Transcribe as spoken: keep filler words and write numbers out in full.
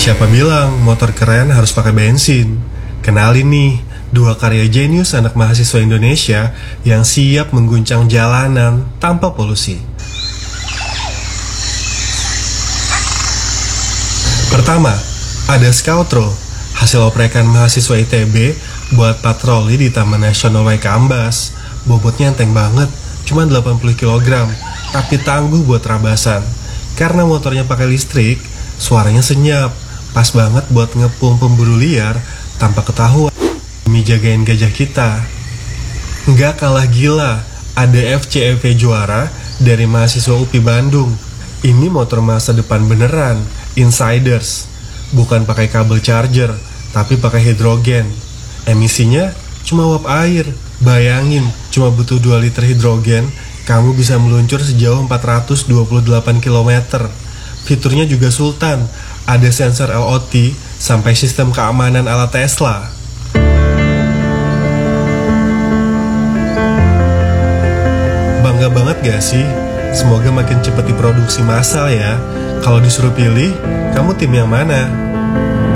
Siapa bilang motor keren harus pakai bensin? Kenalin nih, dua karya jenius anak mahasiswa Indonesia yang siap mengguncang jalanan tanpa polusi. Pertama, ada Scoutro, hasil oprekan mahasiswa I T B buat patroli di Taman Nasional Waikambas. Bobotnya enteng banget, cuma delapan puluh kilogram, tapi tangguh buat rabasan. Karena motornya pakai listrik, suaranya senyap, pas banget buat ngepung pemburu liar tanpa ketahuan demi jagain gajah kita. Nggak kalah gila, ada F C E V juara dari mahasiswa U P I Bandung. Ini motor masa depan beneran, insiders. Bukan pakai kabel charger, tapi pakai hidrogen. Emisinya cuma uap air. Bayangin, cuma butuh dua liter hidrogen, kamu bisa meluncur sejauh empat ratus dua puluh delapan kilometer. Fiturnya juga sultan, ada sensor L O T sampai sistem keamanan ala Tesla. Bangga banget gak sih? Semoga makin cepat diproduksi massal ya. Kalau disuruh pilih, kamu tim yang mana?